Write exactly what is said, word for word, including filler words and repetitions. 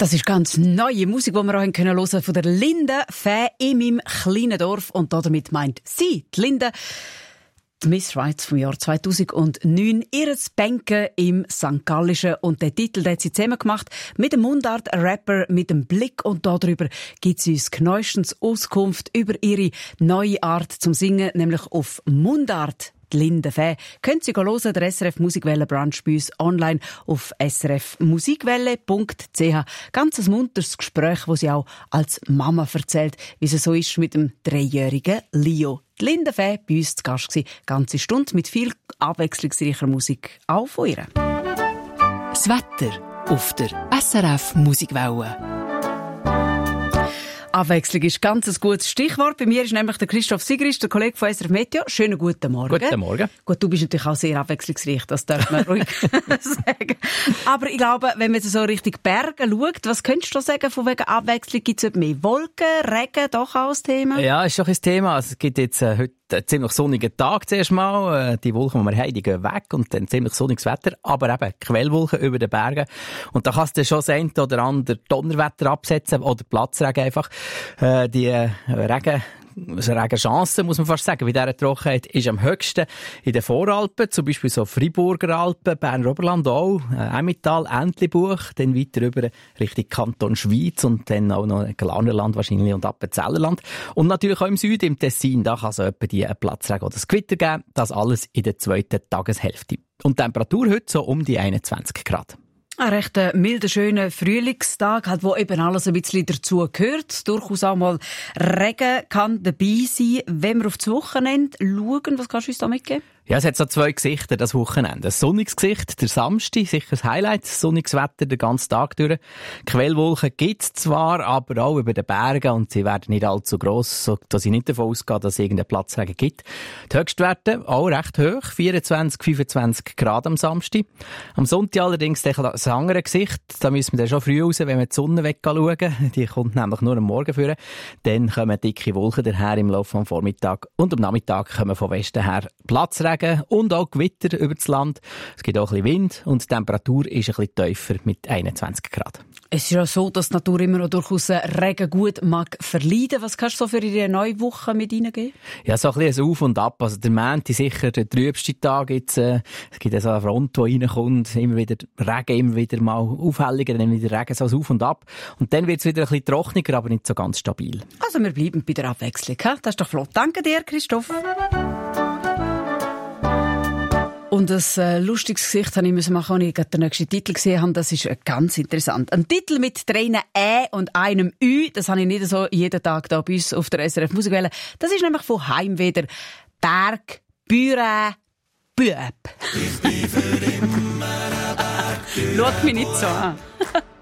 Das ist ganz neue Musik, die wir auch hören können von der Linde Fee in meinem kleinen Dorf. Und damit meint sie, die Linde, die Miss Rights vom Jahr zweitausendneun, ihres Bänken im Sankt Gallischen. Und den Titel den hat sie zusammen gemacht mit dem Mundart-Rapper mit dem Blick. Und darüber gibt sie uns genauestens Auskunft über ihre neue Art zum Singen, nämlich auf Mundart. Die Linde Fee. Können Sie hören, der S R F Musikwelle Brunch bei uns online auf s r f musikwelle punkt c h. Ganz ein munteres Gespräch, das sie auch als Mama erzählt, wie es so ist mit dem dreijährigen Leo. Die Linde Fee bei uns zu Gast gewesen, ganze Stunde mit viel abwechslungsreicher Musik, auch von ihr. Das Wetter auf der S R F Musikwelle. Abwechslung ist ganz ein gutes Stichwort. Bei mir ist nämlich der Christoph Sigrist, der Kollege von S R F Meteo. Schönen guten Morgen. Guten Morgen. Gut, du bist natürlich auch sehr abwechslungsreich, das darf man ruhig sagen. Aber ich glaube, wenn man so Richtung Berge schaut, was könntest du sagen von wegen Abwechslung? Gibt es mehr Wolken, Regen, doch auch ein Thema? Ja, ist doch ein Thema. Also, es gibt jetzt äh, heute einen ziemlich sonnigen Tag zuerst mal. Äh, die Wolken, die wir haben, die gehen weg und dann ziemlich sonniges Wetter. Aber eben Quellwolken über den Bergen. Und da kannst du schon das eine oder andere Donnerwetter absetzen oder Platzregen einfach. Äh, die äh, Regen... Also Regenchance, muss man fast sagen, bei dieser Trockenheit ist am höchsten in den Voralpen, zum Beispiel so Freiburger Alpen, Berner Oberland auch, äh, Emmental, Entlebuch, dann weiter rüber Richtung Kanton Schweiz und dann auch noch Glarnerland wahrscheinlich und Appenzellerland. Und natürlich auch im Süden, im Tessin, da kann es etwa die einen Platzregen oder das Gewitter geben. Das alles in der zweiten Tageshälfte. Und die Temperatur heute so um die einundzwanzig Grad. Ein recht milder, schöner Frühlingstag, halt, wo eben alles ein bisschen dazu gehört. Durchaus auch mal Regen kann dabei sein. Wenn wir auf das Wochenende schauen, was kannst du uns da mitgeben? Ja, es hat so zwei Gesichter, das Wochenende. Ein sonniges Gesicht, der Samstag, sicher das Highlight, sonniges Wetter den ganzen Tag durch. Quellwolken gibt's zwar, aber auch über den Bergen und sie werden nicht allzu gross, so dass ich nicht davon ausgehe, dass es irgendeinen Platzregen gibt. Die Höchstwerte auch recht hoch, vierundzwanzig, fünfundzwanzig Grad am Samstag. Am Sonntag allerdings das andere Gesicht, da müssen wir dann schon früh raus, wenn wir die Sonne wegschauen. Die kommt nämlich nur am Morgen führen. Dann kommen dicke Wolken daher im Laufe des Vormittags und am Nachmittag kommen von Westen her Platzregen und auch Gewitter über das Land. Es gibt auch ein bisschen Wind und die Temperatur ist ein bisschen tiefer mit einundzwanzig Grad. Es ist ja so, dass die Natur immer noch durchaus Regen gut mag verleiden. Was kannst du so für ihre neue Woche mit reingeben? Ja, so ein bisschen ein Auf und Ab. Also der Montag ist sicher der trübste Tag jetzt. Äh, es gibt so eine Front, die reinkommt. Immer wieder Regen, immer wieder mal Aufhellungen, dann wieder Regen, so ein Auf und Ab. Und dann wird es wieder ein bisschen trockener, aber nicht so ganz stabil. Also wir bleiben bei der Abwechslung. He? Das ist doch flott. Danke dir, Christoph. Und ein äh, lustiges Gesicht habe ich müssen machen, als ich gerade den nächsten Titel gesehen habe. Das ist äh, ganz interessant. Ein Titel mit drei Ä und einem Ü. Das habe ich nicht so jeden Tag da bei uns auf der S R F Musikwelle. Das ist nämlich von Heimweder. Berg, Büre, Büb. Ich bin für immer ein Berg. Schau mich nicht so an.